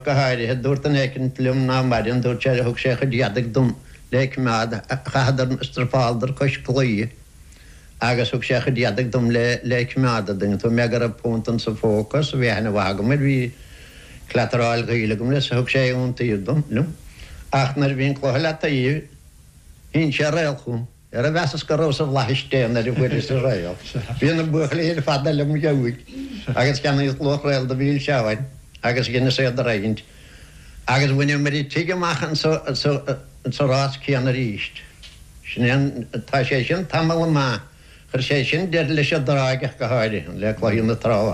Gahari had Dorton Ekin Plum Namarian Dorcher Hook Sheikh Yadik Dum Lake Mad Hadar Strafalder Kosh Cloy Agus Hook Sheikh Yadik Dum Lake Mad to Megara Pontons of Focus we had a wagon we Clateral Gilagumless Hook Shay on to you don't know Achner being Clohalata you in Sharelkum a vast carouse of Lahishtan that it would Israel being a Buckley Father Lemujawik I guess can you look well the wheel shower Agus gynna sé the regint. Agus when you made tige machen so ras kian ríist. Snen tá sé sin tamal ma. Chur sé sin der leis draige go háide le chlóí na tráha.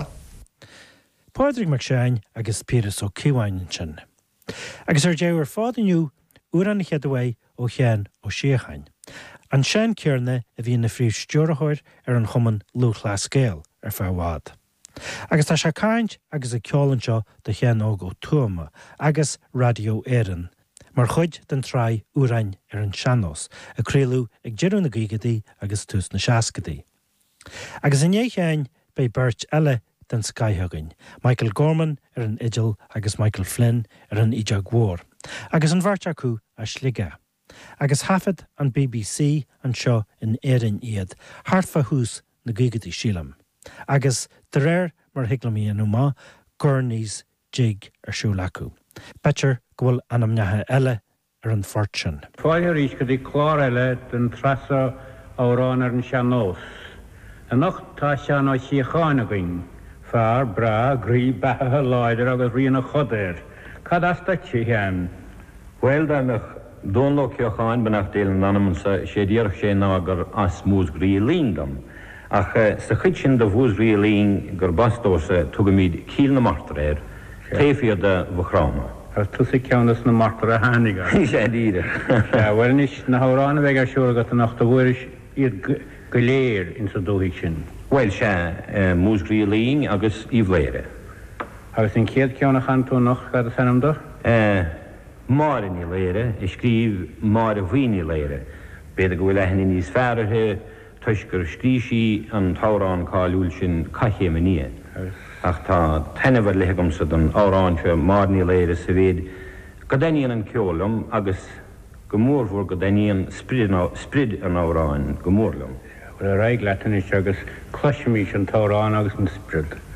Padraig McShane agus Píras ó Ciúhain sin. Agus déir fádaniu uran cheadaway ó chean ó Síochain. An Sean Kearney a bhí na fríomh stúrathir an chuman lúchlá scéal fearhád. Agus tá sé cáint agus a ceolalan seo de chean óg ó Tuama agus Radio Éireann, mar chuid den trai úrain an seanos a créalú ag deireadh na Gaogadaí agus tús na Seascadaí. Agus in échéin bei beirt eile den Skythugainn, Michael Gorman an Idill agus Michael Flynn an Ideag Mhór, agus an bhairt acu a Sliga. Agus hafad an BBC an seo in Éireann iad, hartfa hús na Gaogadaí sílam. Agus de réir mar higlamí an má gurníos jig siúlacu. Betir gohfuil anamnethe eile an fortune. Fáilir ís go dtí chlár eile den trasa árán an seanós. An nach tá sean ó Síocháinagainn, fear, bra, grí, bethe, láidir agus riana chodéir. Cad asta tí chean? Well danach dónló Síocháin benach délan anamsa sé díarach sé nágar as mús grí líndam. Ach sa chud sin de bhús rialín gur bastósa tugamíd cíl na martaréir, taifíad de bhchráma. As tú sa ceannas na martar a hániga. Sé díre. Well nis na hárána bheith ar siúr agat an achta bhuiris iad go léir in sa dóigh sin. Well sé mús rialín agus í bhléire. Agus in céad ceanna chantú nach gad a sanamda? Mar in í léire, I scríb mar a bhín í léire. Beidir go bhfuil leithna níos fearrathe, tuisgur scrísí an tárán cáilúil sin caiché ní. Ach tá tenehar legamsa don árán se marní léire sa bhéad go daíonn an ceolalam agus go mórmhór go daíonn sprid an árán go mórlam. Bhfuil a raig leatanis agus cloisiimí an tárán agus an sprid.